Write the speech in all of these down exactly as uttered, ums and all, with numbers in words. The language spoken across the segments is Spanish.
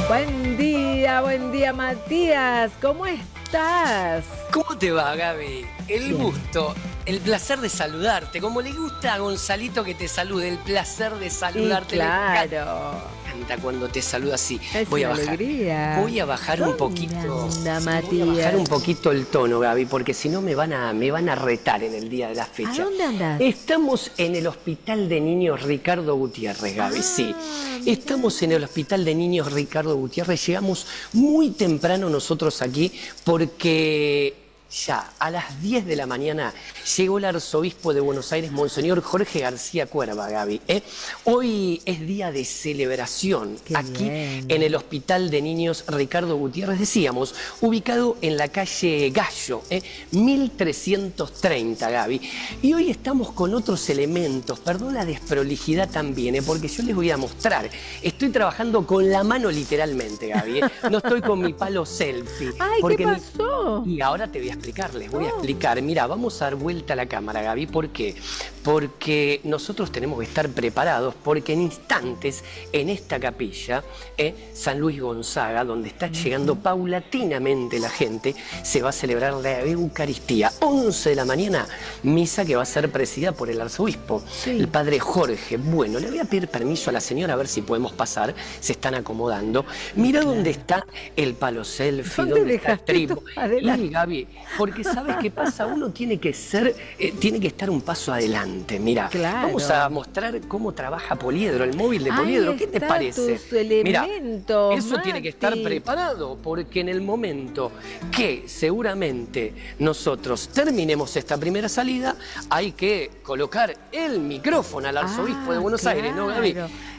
Buen día, buen día, Matías. ¿Cómo estás? ¿Cómo te va, Gaby? El Bien. gusto, el placer de saludarte. Como le gusta a Gonzalito que te salude, el placer de saludarte. Sí, claro. Me encanta cuando te saluda así. Es voy a una bajar. alegría. Voy a bajar un poquito. Anda, sí, Matías. voy a bajar un poquito el tono, Gaby, porque si no me van a me van a retar en el día de la fecha. ¿A dónde andás? Estamos en el Hospital de Niños Ricardo Gutiérrez, Gaby, ah, sí. Mira. Estamos en el Hospital de Niños Ricardo Gutiérrez. Llegamos muy temprano nosotros aquí porque ya a las diez de la mañana llegó el arzobispo de Buenos Aires, Monseñor Jorge García Cuerva, Gaby. ¿eh? Hoy es día de celebración. Qué aquí bien. En el Hospital de Niños Ricardo Gutiérrez, decíamos, ubicado en la calle Gallo, ¿eh? mil trescientos treinta, Gaby. Y hoy estamos con otros elementos, perdón la desprolijidad también, ¿eh? porque yo les voy a mostrar. Estoy trabajando con la mano literalmente, Gaby. ¿eh? No estoy con mi palo selfie. Ay, porque ¿qué pasó? Mi... Y ahora te voy a explicar, les voy a explicar. Mira, vamos a dar vuelta a la cámara, Gaby. ¿Por qué? Porque nosotros tenemos que estar preparados, porque en instantes, en esta capilla, eh, San Luis Gonzaga, donde está llegando paulatinamente la gente, se va a celebrar la Eucaristía. once de la mañana, misa que va a ser presidida por el arzobispo, sí. el padre Jorge. Bueno, le voy a pedir permiso a la señora a ver si podemos pasar. Se están acomodando. Mira claro. dónde está el palo selfie, ¿Dónde, dónde está el tripo. Y Gaby, porque ¿sabes qué pasa? Uno tiene que ser, eh, tiene que estar un paso adelante. Mira, claro. vamos a mostrar cómo trabaja Poliedro, el móvil de Poliedro. Ahí ¿Qué te parece? Mira, eso Mati. tiene que estar preparado, porque en el momento que seguramente nosotros terminemos esta primera salida, hay que colocar el micrófono al arzobispo ah, de Buenos claro. Aires, ¿no, Gaby?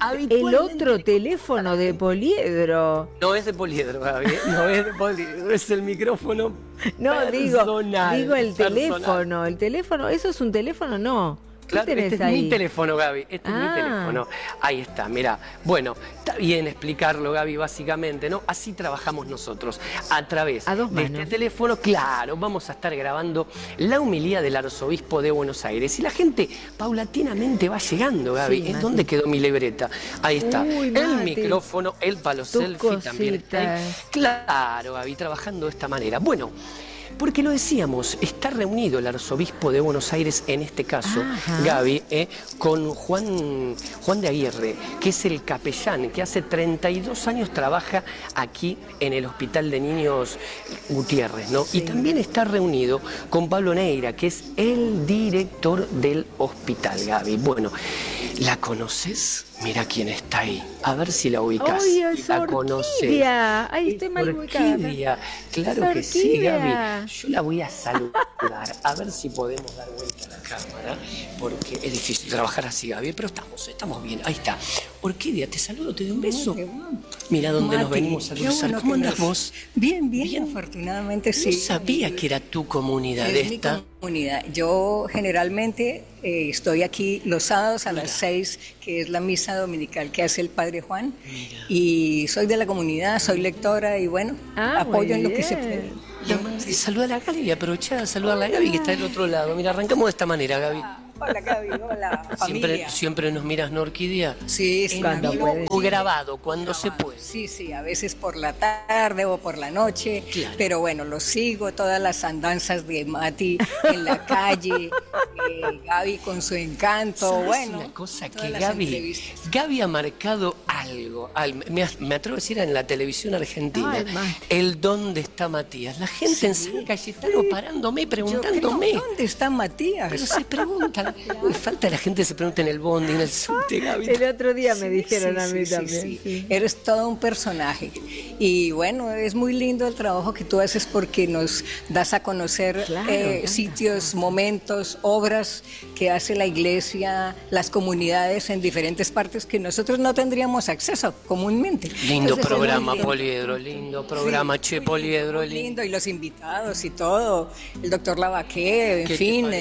El otro teléfono de Poliedro. No es de Poliedro, Gaby, no es de Poliedro, es el micrófono No, personal, digo, digo el personal. teléfono, el teléfono, ¿eso es un teléfono? No. Claro, tenés este ahí? es mi teléfono, Gaby, este ah. es mi teléfono. Ahí está, mira. Bueno, está bien explicarlo, Gaby, básicamente, ¿no? Así trabajamos nosotros, a través a dos de manos. este teléfono. Claro, vamos a estar grabando la homilía del arzobispo de Buenos Aires. Y la gente paulatinamente va llegando, Gaby. Sí, ¿Dónde quedó mi libreta? Ahí está. Uy, el Mati. micrófono, el palo tu selfie cositas. también está ahí. Claro, Gaby, trabajando de esta manera. Bueno, porque lo decíamos, está reunido el arzobispo de Buenos Aires, en este caso, Ajá. Gaby, eh, con Juan, Juan de Aguirre, que es el capellán, que hace treinta y dos años trabaja aquí en el Hospital de Niños Gutiérrez, ¿no? Sí. Y también está reunido con Pablo Neira, que es el director del hospital, Gaby. Bueno, ¿la conoces? Mira quién está ahí. A ver si la ubicás. ¡Ay, es la Orquídea! conoces. Ay, estoy mal ubicada. Orquídea. Claro que sí, Gaby. Yo la voy a saludar. A ver si podemos dar vuelta a la cámara. Porque es difícil trabajar así, Gaby. Pero estamos, estamos bien. Ahí está. Orquídea, te saludo, te doy un beso. Mira dónde Mati, nos venimos a cruzar. Bueno, ¿Cómo andás vos? Bien, bien, bien, afortunadamente sí. No sabía que era tu comunidad es esta. Mi comunidad. Yo generalmente eh, estoy aquí los sábados a Mira. las seis, que es la misa dominical que hace el Padre Juan. Mira. Y soy de la comunidad, soy lectora y bueno, ah, apoyo en lo que se puede. No, saluda a la Gaby, aprovecha a saludar a la Gaby que está del otro lado. Mira, arrancamos de esta manera, Gaby. Hola, Gaby, hola, familia. Siempre, siempre nos miras, ¿no, Orquídea? Sí, sí. Cuando puede. O grabado, cuando se puede. Sí, sí, a veces por la tarde o por la noche. Claro. Pero bueno, lo sigo, todas las andanzas de Mati en la calle, eh, Gaby con su encanto. ¿Sabes bueno, una cosa que Gaby, Gaby ha marcado algo, me, me atrevo a decir en la televisión argentina, Ay, el dónde está Matías. La gente sí, en San Cayetano sí. parándome, preguntándome. Creo, ¿dónde está Matías? Pero se preguntan. Uy, falta la gente se pregunta en el bondi, en el subte, Gaby. El otro día me dijeron sí, a mí sí, también. Sí, sí. Eres todo un personaje. Y bueno, es muy lindo el trabajo que tú haces porque nos das a conocer claro, eh, claro. sitios, momentos, obras que hace la iglesia, las comunidades en diferentes partes que nosotros no tendríamos acceso comúnmente. Lindo Entonces, programa, Poliedro, lindo programa, sí, che, Poliedro. Lindo. lindo, y los invitados y todo. El doctor Lavaqué, en fin,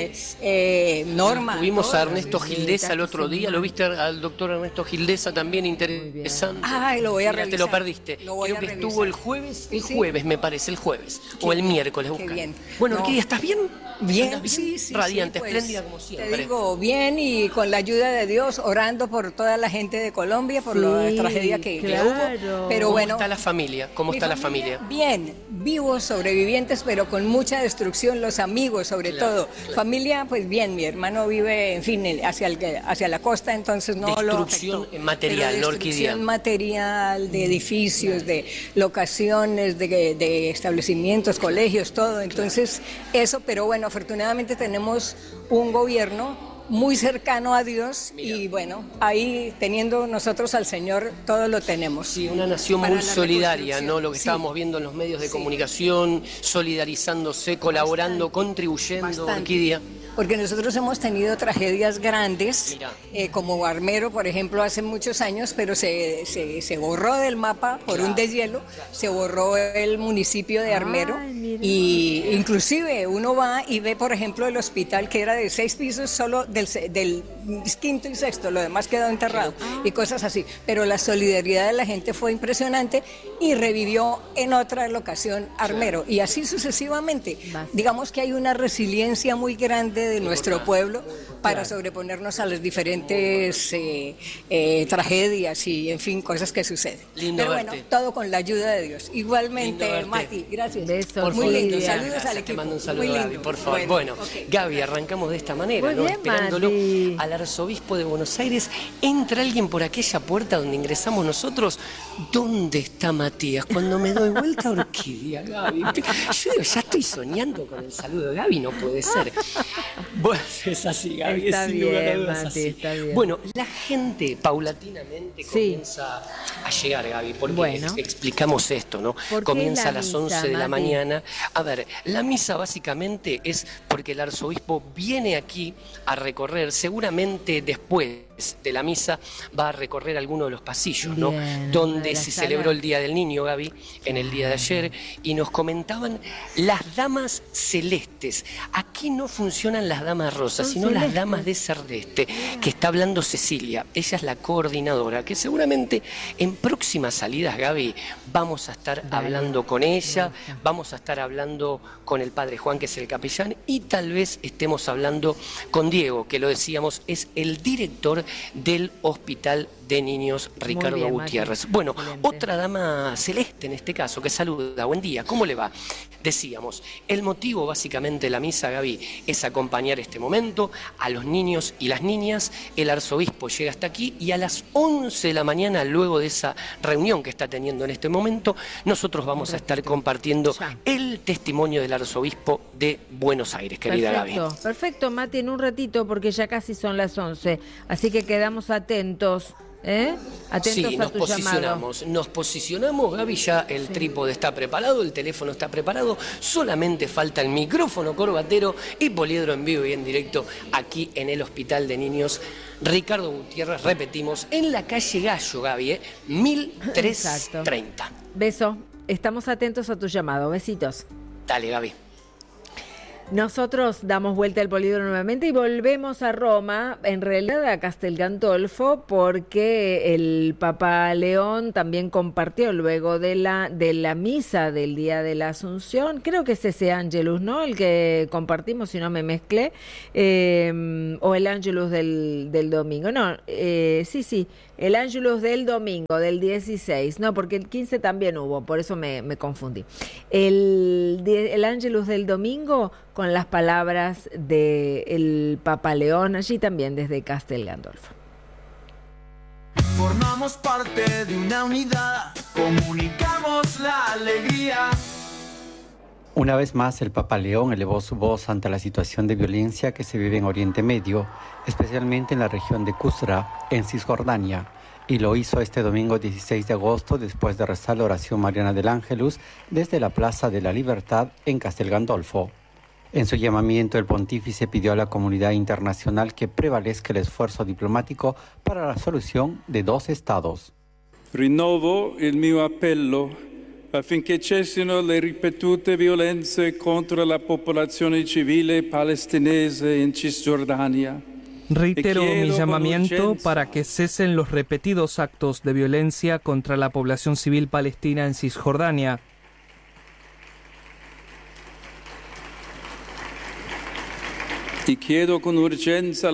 eh, Norma. Tuvimos a Ernesto Gildesa el otro día, ¿lo viste al doctor Ernesto Gildesa también? Interesante. Ay, lo voy a revisar. Te lo perdiste. Lo voy Creo a que revisar. estuvo el jueves, el ¿Sí? jueves me parece, el jueves. Qué o el bien, miércoles. Qué bien. Bueno, no. ¿qué día estás bien? Bien, bien? sí, sí. Radiante, sí, pues, Colombia como siempre. Te digo, bien y con la ayuda de Dios, orando por toda la gente de Colombia, por sí, la tragedia que, claro. que hubo. Pero ¿Cómo bueno, está la familia? ¿Cómo está familia, la familia? Bien, vivos, sobrevivientes, pero con mucha destrucción, los amigos sobre claro, todo. Claro. Familia, pues bien, mi hermano vive, en fin, hacia, el, hacia la costa, entonces no destrucción lo afectó. Material, pero destrucción material, de edificios, de locaciones, de, de establecimientos, colegios, todo. Entonces, claro. eso, pero bueno, afortunadamente tenemos un gobierno muy cercano a Dios. Mira. Y bueno, ahí teniendo nosotros al Señor, todo lo tenemos. Sí, una nación muy solidaria, ¿no? Lo que sí. estábamos viendo en los medios de sí. comunicación, solidarizándose, colaborando, bastante, contribuyendo, Orquídea. Porque nosotros hemos tenido tragedias grandes, eh, como Armero, por ejemplo, hace muchos años, pero se, se, se borró del mapa por claro, un deshielo, claro. se borró el municipio de Armero. Ay, y inclusive uno va y ve, por ejemplo, el hospital que era de seis pisos, solo del, del quinto y sexto, lo demás quedó enterrado ah. y cosas así. Pero la solidaridad de la gente fue impresionante y revivió en otra locación Armero. Claro. Y así sucesivamente. Bastante. Digamos que hay una resiliencia muy grande de nuestro pueblo para claro. sobreponernos a las diferentes eh, eh, tragedias y, en fin, cosas que suceden. Lindo Pero verte. bueno, todo con la ayuda de Dios. Igualmente, Mati, gracias. Besos. Muy lindo. Lindo. Saludos Gracias, al equipo. Te mando un saludo, muy Gaby, lindo. por favor. Bueno, bueno okay. Gaby, arrancamos de esta manera, Muy ¿no? bien, Esperándolo Mati. al arzobispo de Buenos Aires. Entra alguien por aquella puerta donde ingresamos nosotros. ¿Dónde está Matías? Cuando me doy vuelta, Orquídea, Gaby. Yo digo, ya estoy soñando con el saludo de Gaby, no puede ser. Bueno, es así, Gaby. Está es bien, Mati, así. Está bien. Bueno, la gente paulatinamente sí. comienza a llegar, Gaby, porque bueno. explicamos esto, ¿no? Comienza a las once misa, de la Mati? mañana. A ver, la misa básicamente es porque el arzobispo viene aquí a recorrer, seguramente después de la misa va a recorrer alguno de los pasillos, ¿no? Bien, donde se sala. celebró el Día del Niño, Gaby, en el día de ayer, y nos comentaban las damas celestes. Aquí no funcionan las damas rosas, Son sino celestes. las damas de celeste, que está hablando Cecilia. Ella es la coordinadora, que seguramente en próximas salidas, Gaby, vamos a estar Dale. hablando con ella, vamos a estar hablando con el padre Juan, que es el capellán, y tal vez estemos hablando con Diego, que lo decíamos, es el director del Hospital de Niños Ricardo bien, Gutiérrez. Mati. Bueno, Excelente. otra dama celeste en este caso, que saluda. Buen día, ¿cómo le va? Decíamos, el motivo básicamente de la misa, Gaby, es acompañar este momento a los niños y las niñas. El arzobispo llega hasta aquí y a las once de la mañana, luego de esa reunión que está teniendo en este momento, nosotros vamos a estar compartiendo ya. el testimonio del arzobispo de Buenos Aires, querida perfecto, Gaby. Perfecto, Mati, en un ratito, porque ya casi son las once, así que quedamos atentos. ¿Eh? Atentos sí, a nos tu posicionamos, llamado. nos posicionamos, Gaby, ya el sí. trípode está preparado, el teléfono está preparado, solamente falta el micrófono corbatero y poliedro en vivo y en directo aquí en el Hospital de Niños Ricardo Gutiérrez, repetimos, en la calle Gallo, Gaby, ¿eh? mil trescientos treinta. Beso, estamos atentos a tu llamado, besitos. Dale, Gaby. Nosotros damos vuelta al polígono nuevamente y volvemos a Roma, en realidad a Castel Gandolfo, porque el Papa León también compartió luego de la de la misa del Día de la Asunción, creo que es ese Ángelus, ¿no? El que compartimos, si no me mezclé, eh, o el Ángelus del, del domingo, no, eh, sí, sí, el Ángelus del domingo, del dieciséis, no, porque el quince también hubo, por eso me, me confundí. El, el Ángelus del domingo con las palabras del Papa León, allí también desde Castel Gandolfo. Formamos parte de una unidad, comunicamos la alegría. Una vez más, el Papa León elevó su voz ante la situación de violencia que se vive en Oriente Medio, especialmente en la región de Qusra, en Cisjordania, y lo hizo este domingo dieciséis de agosto después de rezar la oración mariana del Ángelus desde la Plaza de la Libertad en Castel Gandolfo. En su llamamiento, el pontífice pidió a la comunidad internacional que prevalezca el esfuerzo diplomático para la solución de dos estados. Rinnovo il mio appello affinché cessino le ripetute violenze contro la popolazione civile palestinese in Cisgiordania. Reitero mi llamamiento para que cesen los repetidos actos de violencia contra la población civil palestina en Cisjordania. . Y pido con urgencia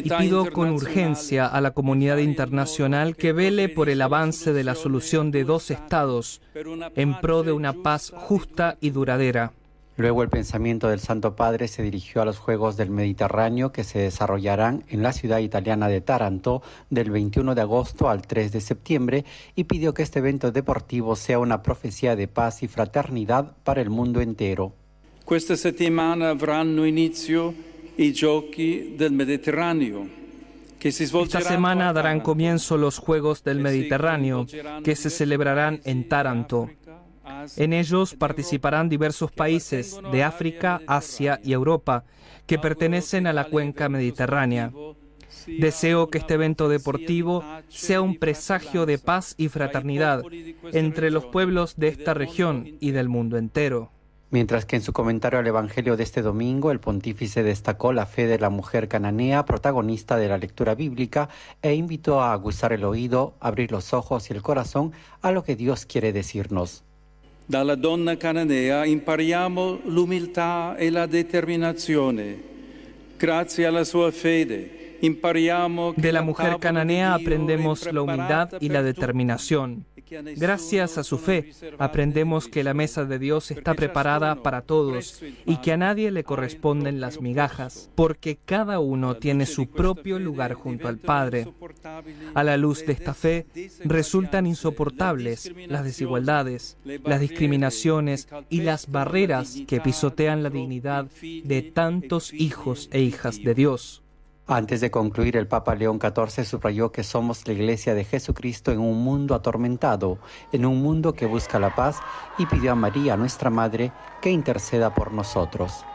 a la comunidad internacional que vele por el avance de la solución de dos estados en pro de una paz justa y duradera. Luego el pensamiento del Santo Padre se dirigió a los Juegos del Mediterráneo que se desarrollarán en la ciudad italiana de Taranto del veintiuno de agosto al tres de septiembre y pidió que este evento deportivo sea una profecía de paz y fraternidad para el mundo entero. Questa settimana avranno inizio i Giochi del Mediterráneo. Esta semana darán comienzo los Juegos del Mediterráneo, que se celebrarán en Taranto. En ellos participarán diversos países de África, Asia y Europa, que pertenecen a la cuenca mediterránea. Deseo que este evento deportivo sea un presagio de paz y fraternidad entre los pueblos de esta región y del mundo entero. Mientras que en su comentario al Evangelio de este domingo, el pontífice destacó la fe de la mujer cananea, protagonista de la lectura bíblica, e invitó a aguzar el oído, abrir los ojos y el corazón a lo que Dios quiere decirnos. Dalla donna cananea impariamo l'umiltà e la determinazione. Grazie alla sua fede impariamo. De la mujer cananea aprendemos la humildad y la determinación. Gracias a su fe, aprendemos que la mesa de Dios está preparada para todos y que a nadie le corresponden las migajas, porque cada uno tiene su propio lugar junto al Padre. A la luz de esta fe, resultan insoportables las desigualdades, las discriminaciones y las barreras que pisotean la dignidad de tantos hijos e hijas de Dios. Antes de concluir, el Papa León catorce subrayó que somos la Iglesia de Jesucristo en un mundo atormentado, en un mundo que busca la paz, y pidió a María, nuestra Madre, que interceda por nosotros.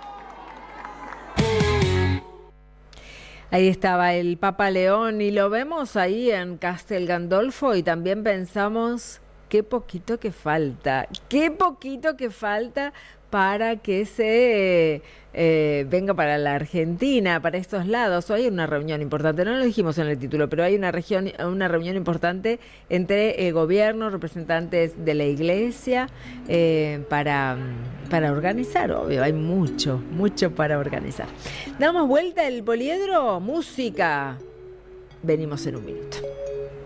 Ahí estaba el Papa León y lo vemos ahí en Castel Gandolfo y también pensamos qué poquito que falta, qué poquito que falta para que se eh, venga para la Argentina, para estos lados. Hoy hay una reunión importante, no lo dijimos en el título, pero hay una, región, una reunión importante entre el gobierno, representantes de la Iglesia, eh, para, para organizar, obvio, hay mucho, mucho para organizar. Damos vuelta el poliedro, música. Venimos en un minuto.